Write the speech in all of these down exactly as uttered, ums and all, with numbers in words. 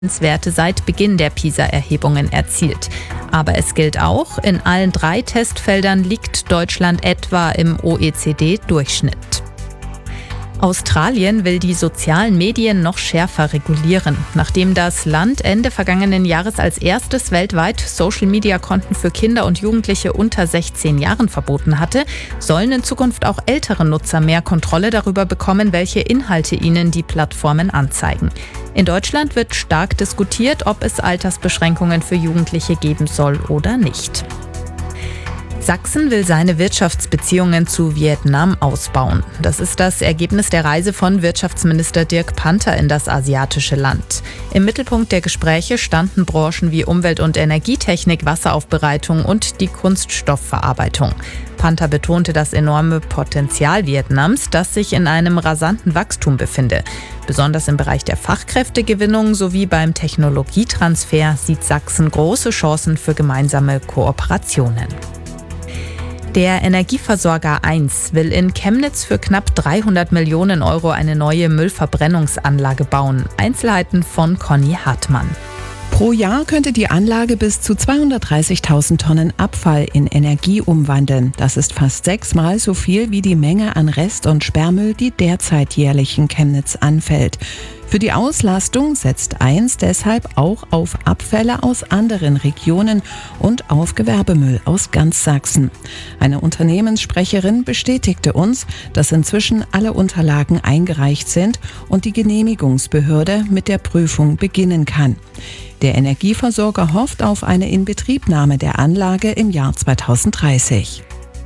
Werte seit Beginn der PISA-Erhebungen erzielt. Aber es gilt auch, in allen drei Testfeldern liegt Deutschland etwa im O E C D-Durchschnitt. Australien will die sozialen Medien noch schärfer regulieren. Nachdem das Land Ende vergangenen Jahres als erstes weltweit Social-Media-Konten für Kinder und Jugendliche unter sechzehn Jahren verboten hatte, sollen in Zukunft auch ältere Nutzer mehr Kontrolle darüber bekommen, welche Inhalte ihnen die Plattformen anzeigen. In Deutschland wird stark diskutiert, ob es Altersbeschränkungen für Jugendliche geben soll oder nicht. Sachsen will seine Wirtschaftsbeziehungen zu Vietnam ausbauen. Das ist das Ergebnis der Reise von Wirtschaftsminister Dirk Panther in das asiatische Land. Im Mittelpunkt der Gespräche standen Branchen wie Umwelt- und Energietechnik, Wasseraufbereitung und die Kunststoffverarbeitung. Panther betonte das enorme Potenzial Vietnams, das sich in einem rasanten Wachstum befinde. Besonders im Bereich der Fachkräftegewinnung sowie beim Technologietransfer sieht Sachsen große Chancen für gemeinsame Kooperationen. Der Energieversorger eins will in Chemnitz für knapp dreihundert Millionen Euro eine neue Müllverbrennungsanlage bauen. Einzelheiten von Conny Hartmann. Pro Jahr könnte die Anlage bis zu zweihundertdreißigtausend Tonnen Abfall in Energie umwandeln. Das ist fast sechsmal so viel wie die Menge an Rest- und Sperrmüll, die derzeit jährlich in Chemnitz anfällt. Für die Auslastung setzt eins deshalb auch auf Abfälle aus anderen Regionen und auf Gewerbemüll aus ganz Sachsen. Eine Unternehmenssprecherin bestätigte uns, dass inzwischen alle Unterlagen eingereicht sind und die Genehmigungsbehörde mit der Prüfung beginnen kann. Der Energieversorger hofft auf eine Inbetriebnahme der Anlage im Jahr zweitausenddreißig.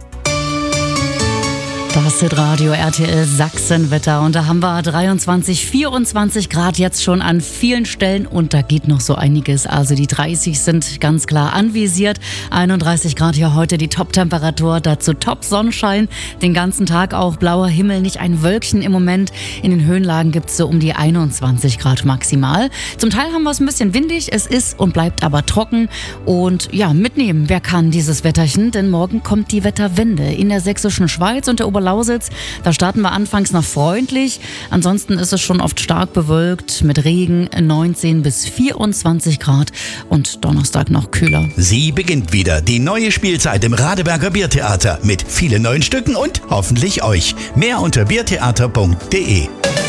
Das ist Radio R T L Sachsenwetter und da haben wir dreiundzwanzig, vierundzwanzig Grad jetzt schon an vielen Stellen und da geht noch so einiges. Also die dreißig sind ganz klar anvisiert, einunddreißig Grad hier heute die Top-Temperatur, dazu Top-Sonnenschein, den ganzen Tag auch blauer Himmel, nicht ein Wölkchen im Moment. In den Höhenlagen gibt es so um die einundzwanzig Grad maximal. Zum Teil haben wir es ein bisschen windig, es ist und bleibt aber trocken und ja, mitnehmen, wer kann dieses Wetterchen, denn morgen kommt die Wetterwende in der sächsischen Schweiz und der Oberlausitz. Da starten wir anfangs noch freundlich. Ansonsten ist es schon oft stark bewölkt mit Regen, neunzehn bis vierundzwanzig Grad und Donnerstag noch kühler. Sie beginnt wieder die neue Spielzeit im Radeberger Biertheater mit vielen neuen Stücken und hoffentlich euch. Mehr unter biertheater punkt de.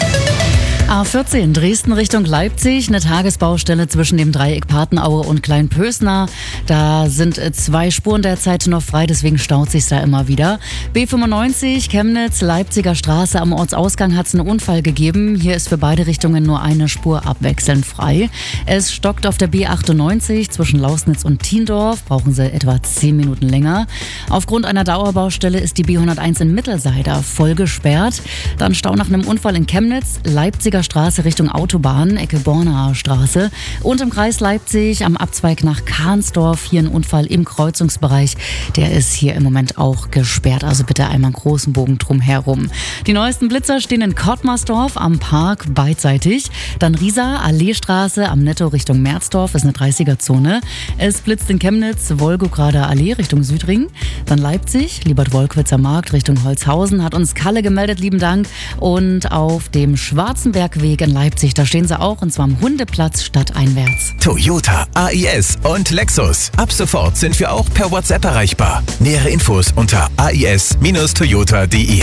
A vierzehn Dresden Richtung Leipzig, eine Tagesbaustelle zwischen dem Dreieck Patenaue und Kleinpösnar. Da sind zwei Spuren derzeit noch frei, deswegen staut sich da immer wieder. B fünfundneunzig Chemnitz, Leipziger Straße, am Ortsausgang hat es einen Unfall gegeben. Hier ist für beide Richtungen nur eine Spur abwechselnd frei. Es stockt auf der B achtundneunzig zwischen Lausnitz und Thiendorf, brauchen Sie etwa zehn Minuten länger. Aufgrund einer Dauerbaustelle ist die B hunderteins in Mittelseider voll gesperrt. Dann Stau nach einem Unfall in Chemnitz, Leipziger Straße Richtung Autobahn, Ecke Bornaer Straße. Und im Kreis Leipzig am Abzweig nach Kahnsdorf, hier ein Unfall im Kreuzungsbereich. Der ist hier im Moment auch gesperrt, also bitte einmal einen großen Bogen drum herum. Die neuesten Blitzer stehen in Kottmarsdorf am Park beidseitig. Dann Riesa, Alleestraße am Netto Richtung Merzdorf, ist eine dreißiger-Zone. Es blitzt in Chemnitz, Wolgograder Allee Richtung Südring. Dann Leipzig, Liebert-Wolkwitzer Markt Richtung Holzhausen, hat uns Kalle gemeldet, lieben Dank. Und auf dem Schwarzenberg Weg in Leipzig, da stehen sie auch, und zwar am Hundeplatz stadteinwärts. Toyota, A I S und Lexus. Ab sofort sind wir auch per WhatsApp erreichbar. Nähere Infos unter a i s Toyota punkt de.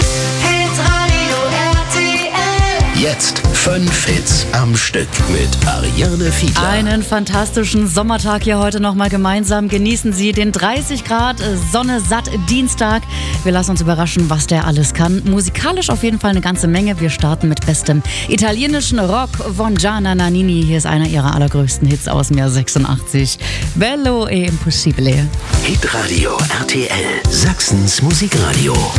Jetzt fünf Hits am Stück mit Ariane Fiedler. Einen fantastischen Sommertag hier heute nochmal gemeinsam. Genießen Sie den dreißig Grad Sonne satt Dienstag. Wir lassen uns überraschen, was der alles kann. Musikalisch auf jeden Fall eine ganze Menge. Wir starten mit bestem italienischen Rock von Gianna Nannini. Hier ist einer ihrer allergrößten Hits aus dem Jahr sechsundachtzig. Bello e Impossibile. Hitradio R T L, Sachsens Musikradio.